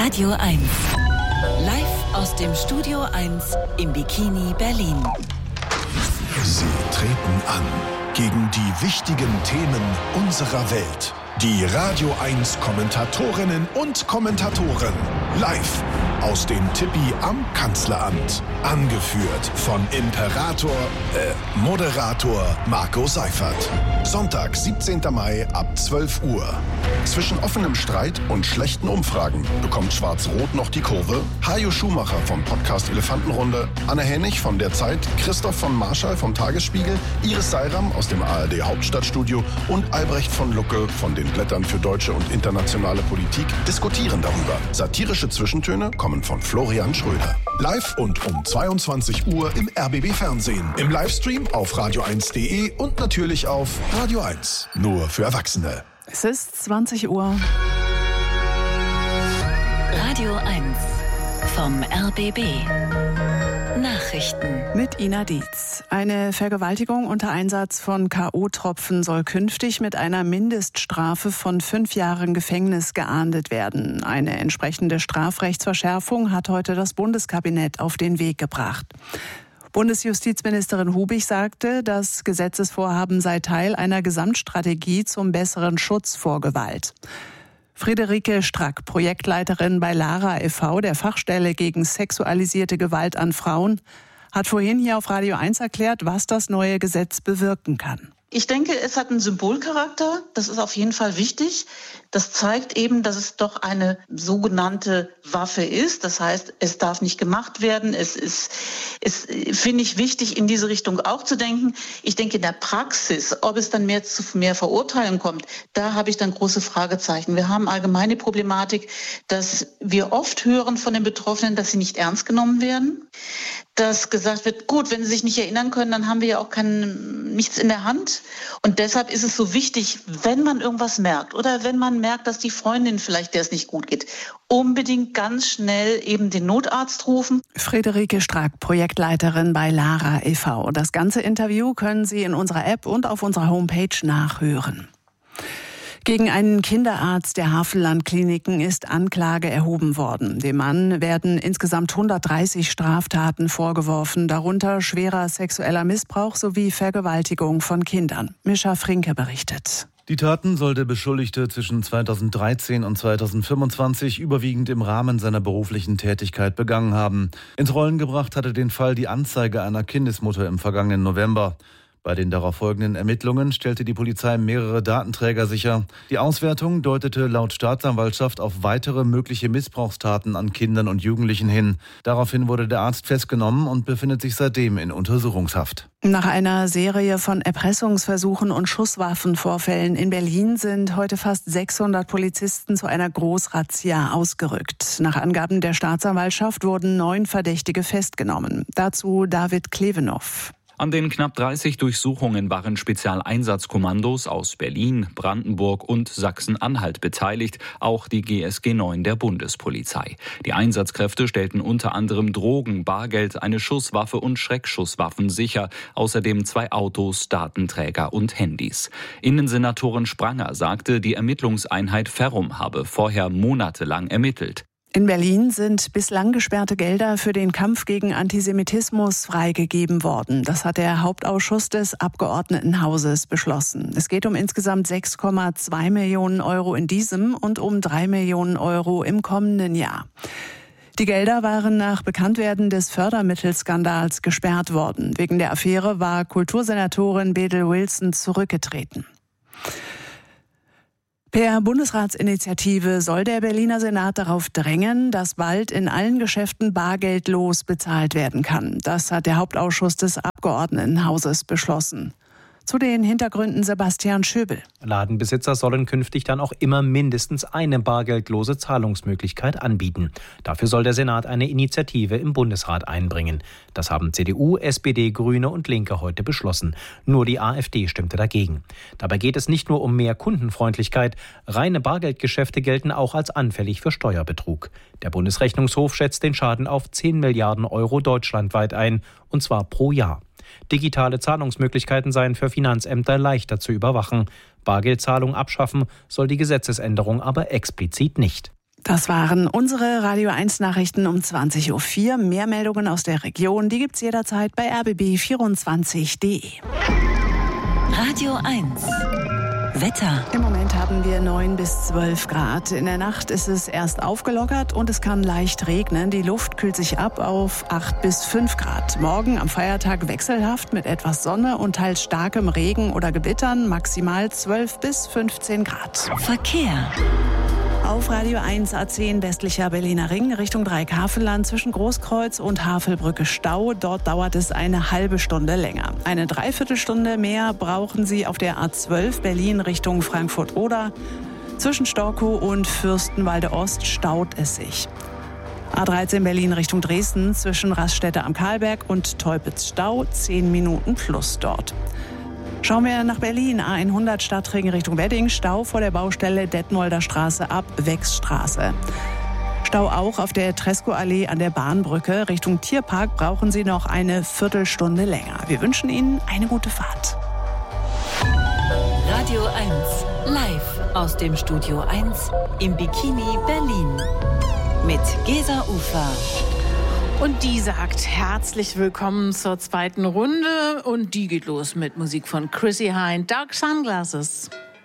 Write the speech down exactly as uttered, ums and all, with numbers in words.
Radio eins. Live aus dem Studio eins im Bikini Berlin. Sie treten an gegen die wichtigen Themen unserer Welt. Die Radio eins Kommentatorinnen und Kommentatoren live aus dem Tippi am Kanzleramt. Angeführt von Imperator, äh, Moderator Marco Seifert. Sonntag, siebzehnten Mai ab zwölf Uhr. Zwischen offenem Streit und schlechten Umfragen bekommt Schwarz-Rot noch die Kurve. Hajo Schumacher vom Podcast Elefantenrunde, Anne Hennig von der Zeit, Christoph von Marschall vom Tagesspiegel, Iris Seiram aus dem A R D Hauptstadtstudio und Albrecht von Lucke von den Blättern für deutsche und internationale Politik diskutieren darüber. Satirische Zwischentöne kommen von Florian Schröder. Live und um zweiundzwanzig Uhr im R B B Fernsehen, im Livestream auf radio eins punkt de und natürlich auf Radio eins. Nur für Erwachsene. Es ist zwanzig Uhr. Radio eins vom R B B. Nachrichten mit Ina Dietz. Eine Vergewaltigung unter Einsatz von K O-Tropfen soll künftig mit einer Mindeststrafe von fünf Jahren Gefängnis geahndet werden. Eine entsprechende Strafrechtsverschärfung hat heute das Bundeskabinett auf den Weg gebracht. Bundesjustizministerin Hubig sagte, das Gesetzesvorhaben sei Teil einer Gesamtstrategie zum besseren Schutz vor Gewalt. Friederike Strack, Projektleiterin bei LARA e V, der Fachstelle gegen sexualisierte Gewalt an Frauen, hat vorhin hier auf Radio eins erklärt, was das neue Gesetz bewirken kann. Ich denke, es hat einen Symbolcharakter. Das ist auf jeden Fall wichtig. Das zeigt eben, dass es doch eine sogenannte Waffe ist. Das heißt, es darf nicht gemacht werden. Es ist, es finde ich wichtig, in diese Richtung auch zu denken. Ich denke, in der Praxis, ob es dann mehr zu mehr Verurteilung kommt, da habe ich dann große Fragezeichen. Wir haben allgemeine Problematik, dass wir oft hören von den Betroffenen, dass sie nicht ernst genommen werden. Dass gesagt wird, gut, wenn sie sich nicht erinnern können, dann haben wir ja auch kein, nichts in der Hand. Und deshalb ist es so wichtig, wenn man irgendwas merkt oder wenn man merkt, dass die Freundin vielleicht, der es nicht gut geht, unbedingt ganz schnell eben den Notarzt rufen. Friederike Strack, Projektleiterin bei LARA e V. Das ganze Interview können Sie in unserer App und auf unserer Homepage nachhören. Gegen einen Kinderarzt der Havelland-Kliniken ist Anklage erhoben worden. Dem Mann werden insgesamt hundertdreißig Straftaten vorgeworfen, darunter schwerer sexueller Missbrauch sowie Vergewaltigung von Kindern. Mischa Frinke berichtet. Die Taten soll der Beschuldigte zwischen zweitausenddreizehn und zweitausendfünfundzwanzig überwiegend im Rahmen seiner beruflichen Tätigkeit begangen haben. Ins Rollen gebracht hatte den Fall die Anzeige einer Kindesmutter im vergangenen November. Bei den darauf folgenden Ermittlungen stellte die Polizei mehrere Datenträger sicher. Die Auswertung deutete laut Staatsanwaltschaft auf weitere mögliche Missbrauchstaten an Kindern und Jugendlichen hin. Daraufhin wurde der Arzt festgenommen und befindet sich seitdem in Untersuchungshaft. Nach einer Serie von Erpressungsversuchen und Schusswaffenvorfällen in Berlin sind heute fast sechshundert Polizisten zu einer Großrazzia ausgerückt. Nach Angaben der Staatsanwaltschaft wurden neun Verdächtige festgenommen. Dazu David Klevenow. An den knapp dreißig Durchsuchungen waren Spezialeinsatzkommandos aus Berlin, Brandenburg und Sachsen-Anhalt beteiligt, auch die G S G neun der Bundespolizei. Die Einsatzkräfte stellten unter anderem Drogen, Bargeld, eine Schusswaffe und Schreckschusswaffen sicher, außerdem zwei Autos, Datenträger und Handys. Innensenatorin Spranger sagte, die Ermittlungseinheit Ferrum habe vorher monatelang ermittelt. In Berlin sind bislang gesperrte Gelder für den Kampf gegen Antisemitismus freigegeben worden. Das hat der Hauptausschuss des Abgeordnetenhauses beschlossen. Es geht um insgesamt sechs Komma zwei Millionen Euro in diesem und um drei Millionen Euro im kommenden Jahr. Die Gelder waren nach Bekanntwerden des Fördermittelskandals gesperrt worden. Wegen der Affäre war Kultursenatorin Bedel Wilson zurückgetreten. Per Bundesratsinitiative soll der Berliner Senat darauf drängen, dass bald in allen Geschäften bargeldlos bezahlt werden kann. Das hat der Hauptausschuss des Abgeordnetenhauses beschlossen. Zu den Hintergründen Sebastian Schöbel. Ladenbesitzer sollen künftig dann auch immer mindestens eine bargeldlose Zahlungsmöglichkeit anbieten. Dafür soll der Senat eine Initiative im Bundesrat einbringen. Das haben C D U, S P D, Grüne und Linke heute beschlossen. Nur die AfD stimmte dagegen. Dabei geht es nicht nur um mehr Kundenfreundlichkeit. Reine Bargeldgeschäfte gelten auch als anfällig für Steuerbetrug. Der Bundesrechnungshof schätzt den Schaden auf zehn Milliarden Euro deutschlandweit ein, und zwar pro Jahr. Digitale Zahlungsmöglichkeiten seien für Finanzämter leichter zu überwachen. Bargeldzahlung abschaffen soll die Gesetzesänderung aber explizit nicht. Das waren unsere Radio eins Nachrichten um zwanzig Uhr vier. Mehr Meldungen aus der Region, die gibt's jederzeit bei r b b vierundzwanzig punkt d e. Radio eins. Wetter. Im Moment haben wir neun bis zwölf Grad. In der Nacht ist es erst aufgelockert und es kann leicht regnen. Die Luft kühlt sich ab auf acht bis fünf Grad. Morgen am Feiertag wechselhaft mit etwas Sonne und teils starkem Regen oder Gewittern, maximal zwölf bis fünfzehn Grad. Verkehr. Auf Radio eins A zehn westlicher Berliner Ring Richtung Dreieckhavelland zwischen Großkreuz und Havelbrücke Stau. Dort dauert es eine halbe Stunde länger. Eine Dreiviertelstunde mehr brauchen Sie auf der A zwölf Berlin Richtung Frankfurt-Oder. Zwischen Storkow und Fürstenwalde Ost staut es sich. A dreizehn Berlin Richtung Dresden zwischen Raststätte am Karlberg und Teupitz Stau. zehn Minuten plus dort. Schauen wir nach Berlin, A hundert Stadtring Richtung Wedding, Stau vor der Baustelle Detmolder Straße ab Wechsstraße. Stau auch auf der Tresco-Allee an der Bahnbrücke. Richtung Tierpark brauchen Sie noch eine Viertelstunde länger. Wir wünschen Ihnen eine gute Fahrt. Radio eins, live aus dem Studio eins im Bikini Berlin mit Gesa Ufer. Und die sagt herzlich willkommen zur zweiten Runde und die geht los mit Musik von Chrissy Hynde, Dark Sunglasses.